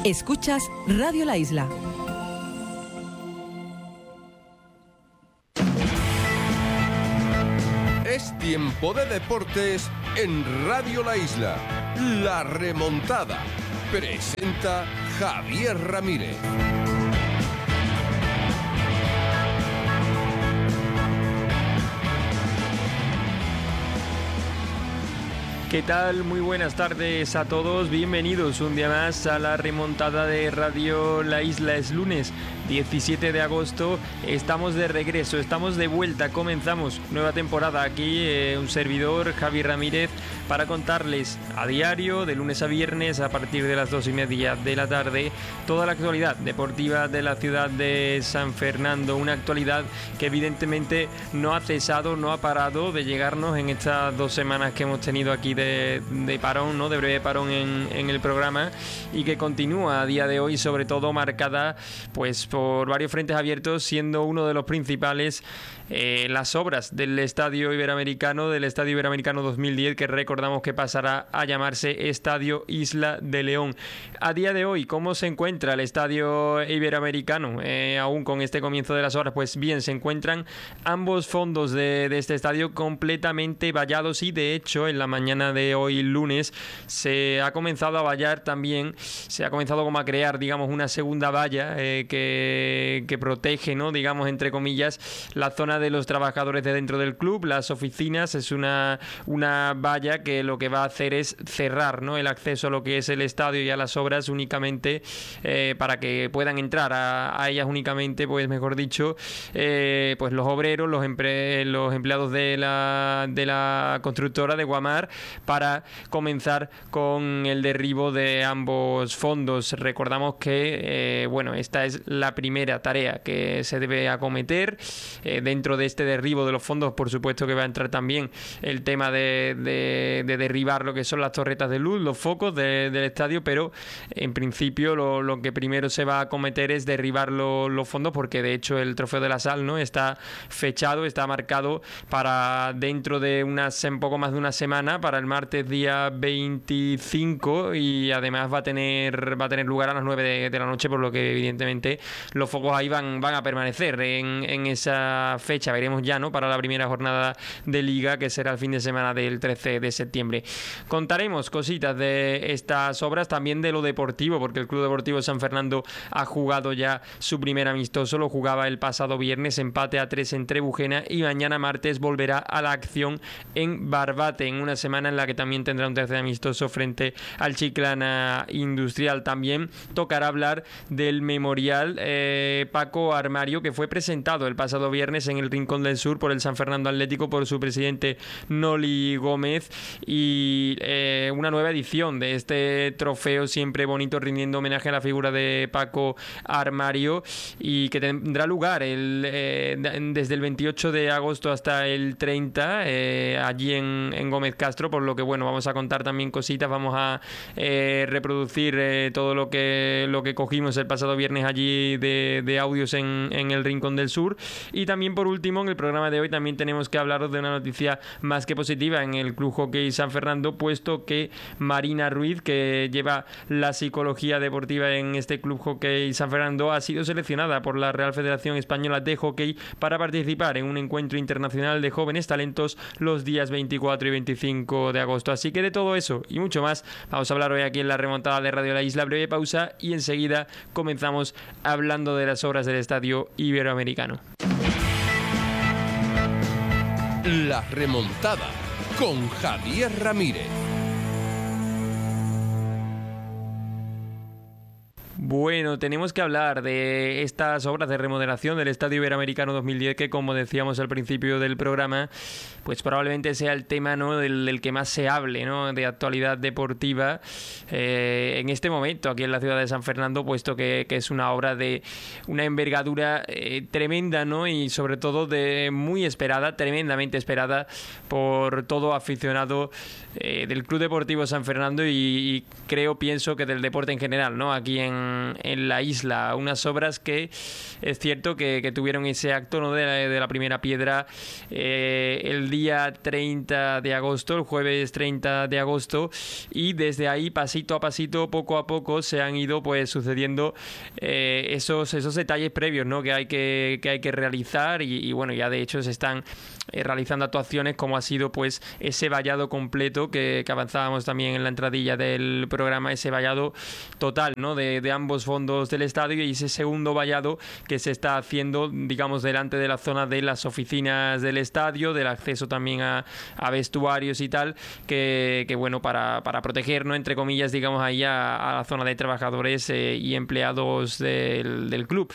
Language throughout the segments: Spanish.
Escuchas Radio La Isla. Es tiempo de deportes en Radio La Isla. La remontada. Presenta Javier Ramírez. ¿Qué tal? Muy buenas tardes a todos, bienvenidos un día más a la remontada de Radio La Isla. Es lunes 17 de agosto, estamos de regreso, estamos de vuelta, comenzamos nueva temporada aquí, un servidor, Javier Ramírez, para contarles a diario, de lunes a viernes, a partir de las 2:30 de la tarde, toda la actualidad deportiva de la ciudad de San Fernando, una actualidad que evidentemente no ha cesado, no ha parado de llegarnos en estas 2 semanas que hemos tenido aquí de parón, ¿no? De breve parón en el programa, y que continúa a día de hoy, sobre todo marcada pues por varios frentes abiertos, siendo uno de los principales las obras del Estadio Iberoamericano 2010, que recordamos que pasará a llamarse Estadio Isla de León. A día de hoy, ¿cómo se encuentra el Estadio Iberoamericano? Aún con este comienzo de las obras, pues bien, se encuentran ambos fondos de este estadio completamente vallados, y de hecho en la mañana de hoy lunes se ha comenzado a vallar también, se ha comenzado como a crear, digamos, una segunda valla que protege, ¿no?, digamos, entre comillas, la zona de los trabajadores de dentro del club, las oficinas. Es una valla que lo que va a hacer es cerrar, ¿no?, el acceso a lo que es el estadio y a las obras únicamente, para que puedan entrar a ellas únicamente, pues mejor dicho, pues los obreros, los empleados de la constructora de Guamar, para comenzar con el derribo de ambos fondos. Recordamos que bueno, esta es la primera tarea que se debe acometer. Dentro de este derribo de los fondos, por supuesto que va a entrar también el tema de derribar lo que son las torretas de luz, los focos del estadio, pero en principio lo que primero se va a acometer es derribar los fondos, porque de hecho el Trofeo de la Sal, ¿no?, está fechado, está marcado para dentro de un poco más de una semana, para el martes día 25, y además va a tener lugar a las 9 de la noche, por lo que evidentemente los focos ahí van a permanecer en esa fecha. Veremos ya, ¿no?, para la primera jornada de Liga, que será el fin de semana del 13 de septiembre. Contaremos cositas de estas obras, también de lo deportivo, porque el Club Deportivo San Fernando ha jugado ya su primer amistoso, lo jugaba el pasado viernes, empate a 3 en Trebujena, y mañana martes volverá a la acción en Barbate, en una semana en la que también tendrá un tercer amistoso frente al Chiclana Industrial. También tocará hablar del memorial Paco Armario, que fue presentado el pasado viernes en el Rincón del Sur por el San Fernando Atlético, por su presidente Noli Gómez, y una nueva edición de este trofeo, siempre bonito, rindiendo homenaje a la figura de Paco Armario, y que tendrá lugar desde el 28 de agosto hasta el 30 allí en Gómez Castro, por lo que bueno, vamos a contar también cositas, vamos a reproducir todo lo que cogimos el pasado viernes allí de audios en el Rincón del Sur. Y también, por último, en el programa de hoy también tenemos que hablaros de una noticia más que positiva en el Club Hockey San Fernando, puesto que Marina Ruiz, que lleva la psicología deportiva en este Club Hockey San Fernando, ha sido seleccionada por la Real Federación Española de Hockey para participar en un encuentro internacional de jóvenes talentos los días 24 y 25 de agosto. Así que de todo eso y mucho más vamos a hablar hoy aquí en la remontada de Radio La Isla. Breve pausa y enseguida comenzamos hablando de las obras del Estadio Iberoamericano. La remontada con Javier Ramírez. Bueno, tenemos que hablar de estas obras de remodelación del Estadio Iberoamericano 2010, que, como decíamos al principio del programa, pues probablemente sea el tema, ¿no?, del que más se hable, ¿no?, de actualidad deportiva en este momento aquí en la ciudad de San Fernando, puesto que es una obra de una envergadura tremenda, ¿no?, y sobre todo de muy esperada, tremendamente esperada por todo aficionado del Club Deportivo San Fernando, y pienso que del deporte en general, ¿no?, aquí en en la isla. Unas obras que es cierto que tuvieron ese acto, ¿no?, de la primera piedra el día 30 de agosto, el jueves 30 de agosto, y desde ahí, pasito a pasito, poco a poco, se han ido pues sucediendo esos detalles previos, ¿no?, que hay que realizar, y bueno, ya de hecho se están realizando actuaciones, como ha sido pues ese vallado completo que avanzábamos también en la entradilla del programa, ese vallado total, ¿no?, de ambos fondos del estadio, y ese segundo vallado que se está haciendo, digamos, delante de la zona de las oficinas del estadio, del acceso también a vestuarios y tal, que bueno, para proteger, ¿no?, entre comillas, digamos, ahí a la zona de trabajadores y empleados del club.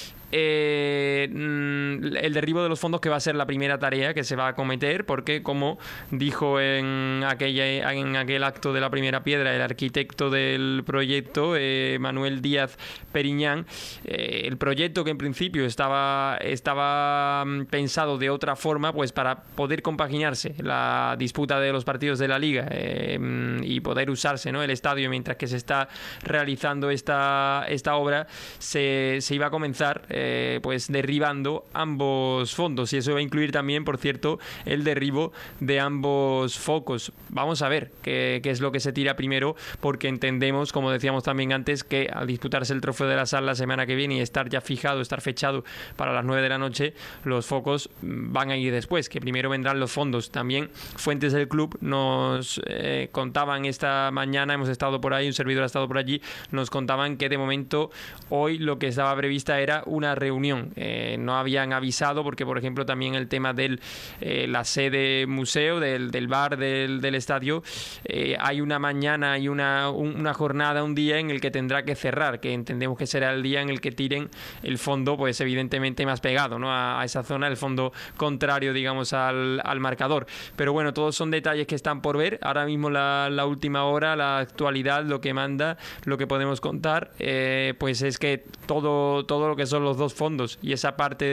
El derribo de los fondos, que va a ser la primera tarea que se va a acometer, porque como dijo en aquel acto de la primera piedra el arquitecto del proyecto, Manuel Díaz Periñán, el proyecto, que en principio estaba pensado de otra forma, pues para poder compaginarse la disputa de los partidos de la Liga y poder usarse, ¿no?, el estadio mientras que se está realizando esta obra, se iba a comenzar pues derribando ambos fondos, y eso va a incluir también, por cierto, el derribo de ambos focos. Vamos a ver qué es lo que se tira primero, porque entendemos, como decíamos también antes, que al disputarse el Trofeo de la Sal la semana que viene y estar fechado para las 9 de la noche, los focos van a ir después, que primero vendrán los fondos. También fuentes del club nos contaban esta mañana, hemos estado por ahí, un servidor ha estado por allí, nos contaban que de momento hoy lo que estaba prevista era una reunión. No habían avisado porque, por ejemplo, también el tema de la sede museo, del bar del estadio, hay una mañana y una jornada, un día en el que tendrá que cerrar, que entendemos que será el día en el que tiren el fondo, pues evidentemente más pegado, ¿no?, a esa zona, el fondo contrario, digamos, al marcador. Pero bueno, todos son detalles que están por ver. Ahora mismo la última hora, la actualidad, lo que manda, lo que podemos contar, pues es que todo lo que son los dos fondos y esa parte